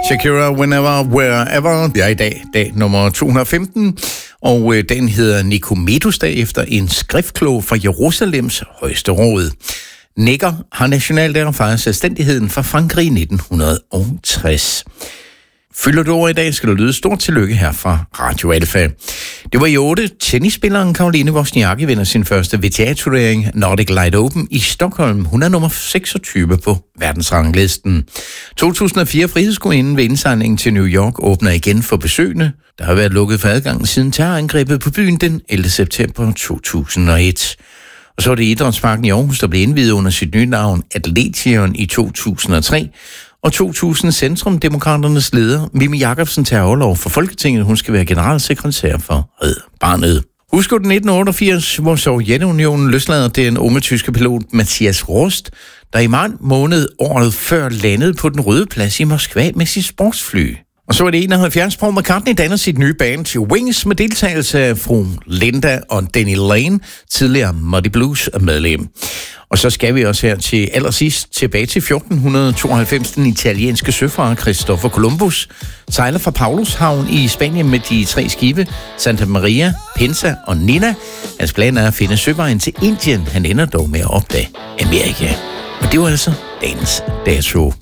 Shakira, Whenever, Wherever. Det er i dag nummer 215, og den hedder Nikomedos-dag efter en skriftklog fra Jerusalems højeste råd. Neger har nationaldag og fejrer selvstændigheden fra Frankrig i 1960. Fylder du over i dag, skal du lyde stort tillykke her fra Radio Alfa. Det var i 8. Tennisspilleren Caroline Wozniacki vinder sin første WTA-turnering Nordic Light Open i Stockholm. Hun er nummer 26 på verdensranglisten. 2004 frihedsgudinden ved indsejlingen til New York åbner igen for besøgende. Der har været lukket for adgang siden terrorangrebet på byen den 11. september 2001. Og så er det Idrætsparken i Aarhus, der blev indviet under sit nye navn Atletion i 2003. Og 2000 Centrum-Demokraternes leder, Mimi Jakobsen, tager overlov for Folketinget. Hun skal være generalsekretær for Red Barnet. Husk du 1988, hvor Sovjetunionen løslader den unge tyske pilot Matthias Rust, der i maj måned året før landede på den Røde Plads i Moskva med sit sportsfly. Og så er det 71, Paul McCartney danner sit nye band Wings med deltagelse af fru Linda og Denny Lane, tidligere Muddy Blues medlem. Og så skal vi også her til allersidst tilbage til 1492. Den italienske søfarer Christopher Columbus sejler fra Paulushavn i Spanien med de 3 skibe Santa Maria, Pinta og Nina. Hans plan er at finde søvejen til Indien. Han ender dog med at opdage Amerika. Og det var altså dagens dato.